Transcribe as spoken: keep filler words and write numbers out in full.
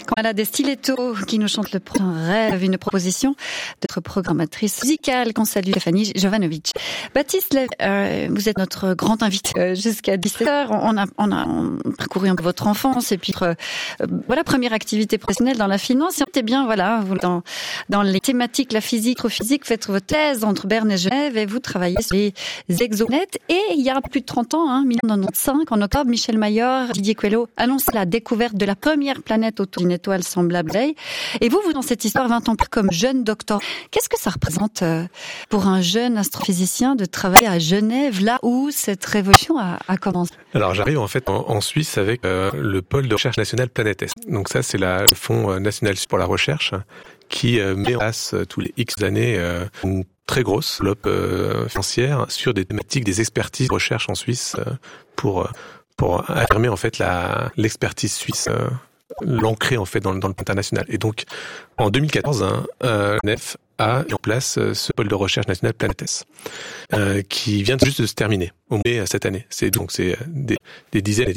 Quand elle a des stilettos qui nous chantent le pro- un rêve, une proposition de notre programmatrice musicale qu'on salue, Stéphanie Jovanovic. Baptiste, euh, vous êtes notre grand invité euh, jusqu'à dix-sept heures. On a, on a on a parcouru un peu votre enfance et puis euh, voilà, première activité professionnelle dans la finance. Et on était bien, voilà, vous, dans, dans les thématiques, la physique, physique, faites votre thèse entre Berne et Genève et vous travaillez sur les exoplanètes. Et il y a plus de trente ans, hein, dix-neuf cent quatre-vingt-quinze, en octobre, Michel Mayor, Didier Queloz annoncent la découverte de la première planète autour d'une étoile semblable à elle. Et vous, vous, dans cette histoire, vingt ans plus comme jeune docteur, qu'est-ce que ça représente pour un jeune astrophysicien de travailler à Genève, là où cette révolution a, a commencé? Alors, j'arrive en fait en, en Suisse avec euh, le pôle de recherche nationale Planète. Donc ça, c'est la, le Fonds national pour la recherche qui euh, met en place euh, tous les X années euh, une très grosse enveloppe euh, financière sur des thématiques, des expertises de recherche en Suisse euh, pour pour affirmer en fait la l'expertise suisse, euh, l'ancrer en fait dans, dans le plan international. Et donc en deux mille quatorze, hein, euh, N E F a mis en place euh, ce pôle de recherche national Planète, euh, qui vient juste de se terminer au mai cette année. C'est donc c'est des, des dizaines et